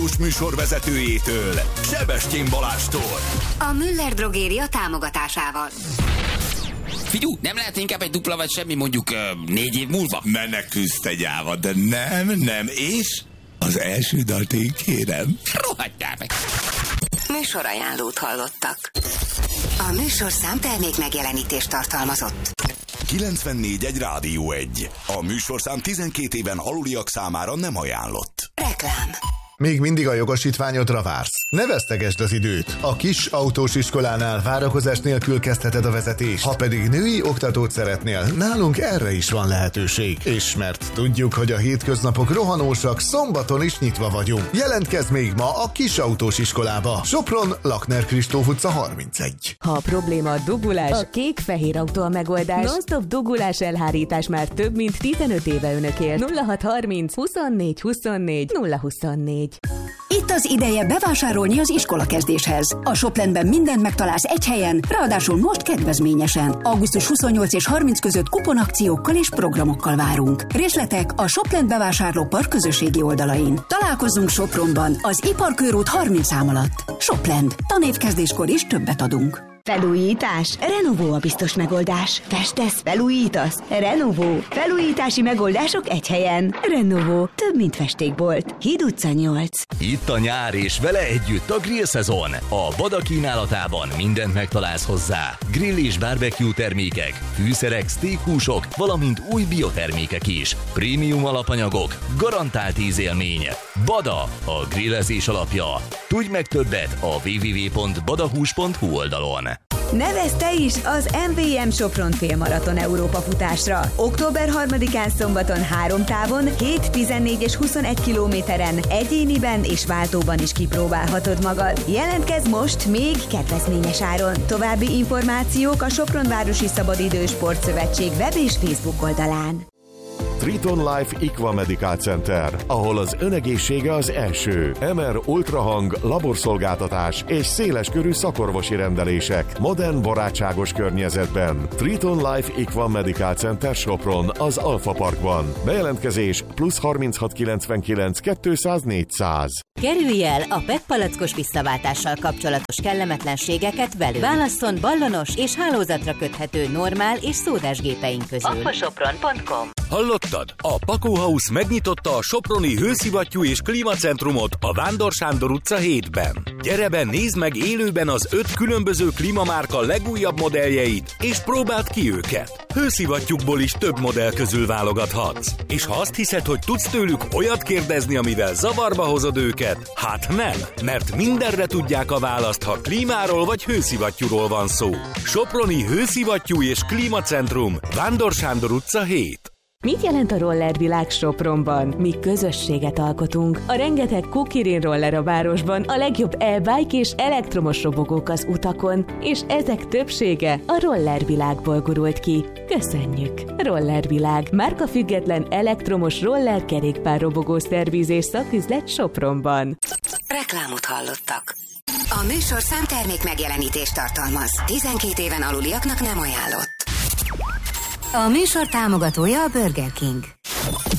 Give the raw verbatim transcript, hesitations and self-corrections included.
műsorvezetőjétől, Sebestyén Balástól. A Müller Drogéria támogatásával. Figyú, nem lehet inkább egy dupla vagy semmi mondjuk uh, négy év múlva? Menekülsz te gyáva, de nem, nem, és az első dalt én kérem. Rohadjál meg! Műsorajánlót hallottak. A műsorszám termék megjelenítést tartalmazott. kilencvennégy egy Rádió egy. A műsorszám tizenkét éven aluliak számára nem ajánlott. Reklám. Még mindig a jogosítványodra vársz? Ne vesztegesd az időt! A kis autós iskolánál várakozás nélkül kezdheted a vezetést. Ha pedig női oktatót szeretnél, nálunk erre is van lehetőség. És mert tudjuk, hogy a hétköznapok rohanósak, szombaton is nyitva vagyunk. Jelentkezz még ma a kis autós iskolába. Sopron, Lakner Kristóf utca harmincegy. Ha a probléma a dugulás, a kék-fehér autó a megoldás. Non-stop dugulás elhárítás már több mint tizenöt éve önökért. nulla hat harminc huszonnégy huszonnégy nulla huszonnégy. Itt az ideje bevásárolni az iskolakezdéshez. A Shoplandben mindent megtalálsz egy helyen, ráadásul most kedvezményesen. augusztus huszonnyolc és harminc között kuponakciókkal és programokkal várunk. Részletek a Shopland bevásárlópark közösségi oldalain. Találkozzunk Sopronban, az Iparkörút harminc szám alatt. Shopland. Tanévkezdéskor is többet adunk. Felújítás? Renovó a biztos megoldás. Festesz? Felújítasz? Renovó. Felújítási megoldások egy helyen. Renovó. Több, mint festékbolt. Híd utca nyolc. Itt a nyár és vele együtt a grill szezon. A Bada kínálatában mindent megtalálsz hozzá. Grill és barbecue termékek, fűszerek, steakhúsok, valamint új biotermékek is. Prémium alapanyagok, garantált ízélmény. Bada, a grillezés alapja. Tudj meg többet a double-u double-u double-u pont badahús pont hu oldalon. Nevezz te is az em vé em Sopron félmaraton Európa futásra. október harmadikán szombaton három távon, hét, tizennégy és huszonegy kilométeren, egyéniben és váltóban is kipróbálhatod magad. Jelentkezz most még kedvezményes áron. További információk a Sopronvárosi Szabadidős Sportszövetség web és Facebook oldalán. Triton Life Equa Medical Center, ahol az önegészsége az első. em er ultrahang, laborszolgáltatás és széleskörű szakorvosi rendelések. Modern, barátságos környezetben. Triton Life Equa Medical Center Sopron, az Alfa Parkban. Bejelentkezés plusz harminchat kilencvenkilenc kétszáz négyszáz. Kerülj el a pé e té palackos visszaváltással kapcsolatos kellemetlenségeket velünk. Válasszon ballonos és hálózatra köthető normál és szódás gépeink közül. akvasopron pont com. Hallottad? A Pakó House megnyitotta a soproni hőszivattyú és klímacentrumot a Vándor Sándor utca hétben. Gyere be, nézd meg élőben az öt különböző klímamárka legújabb modelljeit, és próbáld ki őket. Hőszivattyúkból is több modell közül válogathatsz. És ha azt hiszed, hogy tudsz tőlük olyat kérdezni, amivel zavarba hozod őket, hát nem, mert mindenre tudják a választ, ha klímáról vagy hőszivattyúról van szó. Soproni hőszivattyú és klímacentrum, Vándor Sándor utca hét. Mit jelent a rollervilág Sopronban? Mi közösséget alkotunk. A rengeteg Kukirin roller a városban, a legjobb e-bike és elektromos robogók az utakon, és ezek többsége a rollervilágból gurult ki. Köszönjük! Rollervilág. Márkafüggetlen elektromos roller kerékpár robogó szervizés szaküzlet Sopronban. Reklámot hallottak. A műsorszám termék megjelenítést tartalmaz. tizenkét éven aluliaknak nem ajánlott. A műsor támogatója a Burger King.